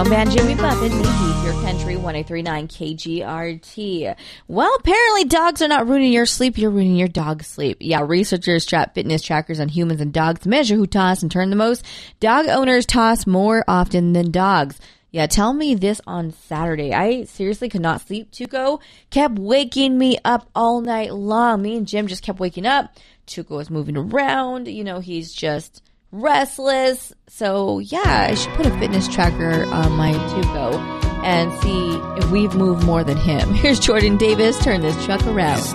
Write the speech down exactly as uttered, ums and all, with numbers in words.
Man, Jimmy Buffett, Mickey, Your Country, one oh three point nine K G R T. Well, apparently dogs are not ruining your sleep, you're ruining your dog's sleep. Yeah, researchers strap fitness trackers on humans and dogs to measure who toss and turn the most. Dog owners toss more often than dogs. Yeah, tell me this on Saturday. I seriously could not sleep. Tuco kept waking me up all night long. Me and Jim just kept waking up. Tuco was moving around. You know, he's just restless. So yeah, I should put a fitness tracker on my Tuco and see if we've moved more than him. Here's Jordan Davis. Turn this truck around.